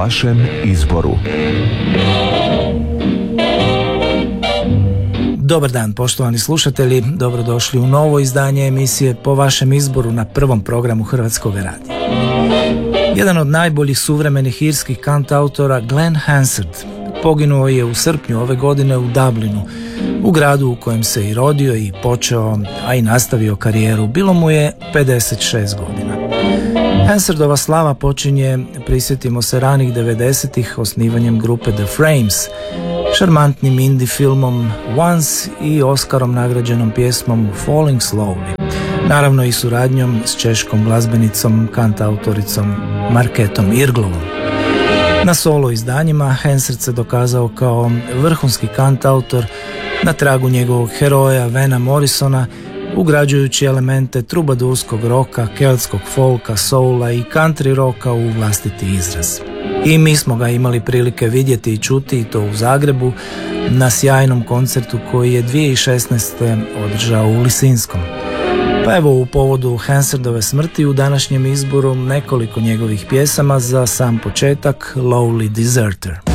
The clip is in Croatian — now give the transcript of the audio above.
vašem izboru. Dobar dan, poštovani slušatelji, dobrodošli u novo izdanje emisije Po vašem izboru na prvom programu Hrvatskog radija. Jedan od najboljih suvremenih irskih kantautora, Glen Hansard, poginuo je u srpnju ove godine u Dublinu, u gradu u kojem se i rodio i počeo, a i nastavio karijeru. Bilo mu je 56 godina. Hansardova slava počinje, prisjetimo se, ranih 90-ih osnivanjem grupe The Frames, šarmantnim indie filmom Once i Oscarom nagrađenom pjesmom Falling Slowly. Naravno i suradnjom s češkom glazbenicom, kantautoricom Marketom Irglovom. Na solo izdanjima Hansard se dokazao kao vrhunski kantautor na tragu njegovog heroja Vana Morrisona, ugrađujući elemente trubadurskog roka, keltskog folka, soula i country roka u vlastiti izraz. I mi smo ga imali prilike vidjeti i čuti, i to u Zagrebu, na sjajnom koncertu koji je 2016. održao u Lisinskom. Pa evo, u povodu Hansardove smrti u današnjem izboru nekoliko njegovih pjesama. Za sam početak Lonely Deserter.